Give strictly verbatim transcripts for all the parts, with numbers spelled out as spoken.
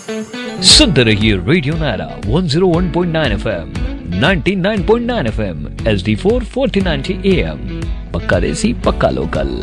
सुनते रहिए radio Naira one zero one point nine FM, ninety nine point nine FM, H D four fourteen ninety am. पक्का देसी पक्का local,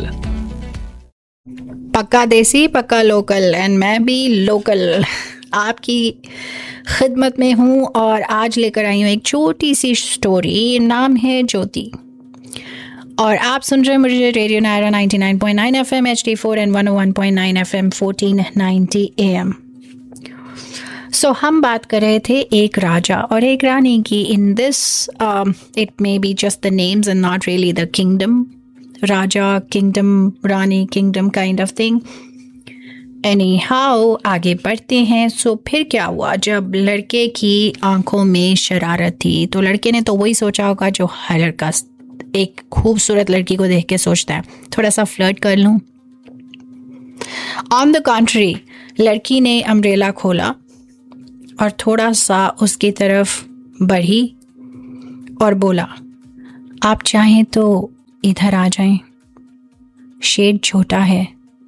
पक्का देसी पक्का लोकल, एंड मैं भी लोकल आपकी खिदमत में हूँ। और आज लेकर आई हूँ एक छोटी सी स्टोरी, नाम है ज्योति। और आप सुन रहे हैं मुझे radio Naira ninety nine point nine FM, H D four and one O one point nine FM, fourteen ninety am. सो हम बात कर रहे थे एक राजा और एक रानी की। In this it may be just the names and not really the kingdom. Raja, kingdom, Rani, kingdom kind of thing. Any how आगे बढ़ते हैं। सो so, फिर क्या हुआ, जब लड़के की आंखों में शरारत थी तो लड़के ने तो वही सोचा होगा जो हर लड़का एक खूबसूरत लड़की को देख के सोचता है, थोड़ा सा फ्लर्ट कर लूं। ऑन द कॉन्ट्री, लड़की ने अम्ब्रेला खोला और थोड़ा सा उसकी तरफ बढ़ी और बोला, आप चाहें तो इधर आ जाएं, शेड छोटा है।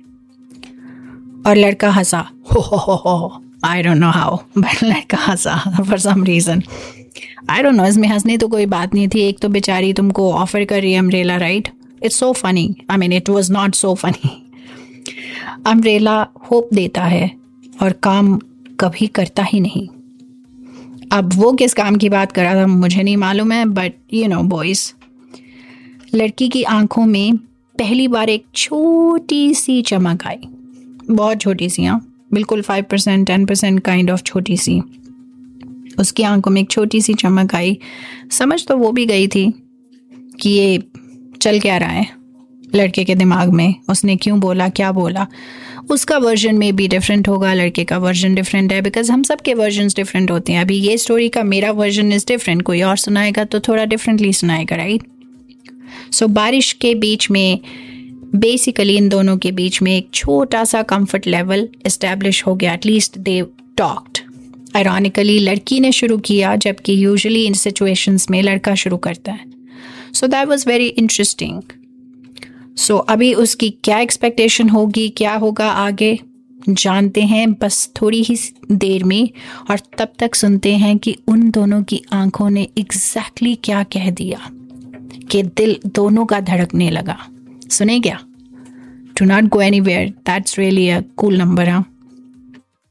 और लड़का हंसा, हो हो हो हो, I don't know how, but लड़का हंसा for some reason. I don't know, इसमें हंसने तो कोई बात नहीं थी। एक तो बेचारी तुमको ऑफर कर रही है umbrella, right? It's so funny, I mean it was not so funny. Umbrella hope देता है और काम कभी करता ही नहीं। अब वो किस काम की बात कर रहा था मुझे नहीं मालूम है, बट यू नो बॉयज। लड़की की आंखों में पहली बार एक छोटी सी चमक आई, बहुत छोटी सी, हाँ, बिल्कुल five percent ten percent kind of छोटी सी। उसकी आंखों में एक छोटी सी चमक आई। समझ तो वो भी गई थी कि ये चल क्या रहा है लड़के के दिमाग में, उसने क्यों बोला, क्या बोला। उसका वर्जन में भी डिफरेंट होगा, लड़के का वर्जन डिफरेंट है, बिकॉज हम सब के वर्जन्स डिफरेंट होते हैं। अभी ये स्टोरी का मेरा वर्जन इज डिफरेंट, कोई और सुनाएगा तो थोड़ा डिफरेंटली सुनाएगा, राइट? सो so, बारिश के बीच में बेसिकली इन दोनों के बीच में एक छोटा सा कंफर्ट लेवल एस्टेब्लिश हो गया। At least they talked. आयरॉनिकली लड़की ने शुरू किया, जबकि यूजुअली इन सिचुएशंस में लड़का शुरू करता है। So that was very interesting. सो अभी उसकी क्या एक्सपेक्टेशन होगी, क्या होगा आगे, जानते हैं बस थोड़ी ही देर में। और तब तक सुनते हैं कि उन दोनों की आंखों ने एग्जैक्टली क्या कह दिया कि दिल दोनों का धड़कने लगा। सुने क्या? Do not go anywhere, that's really a cool number. हाँ,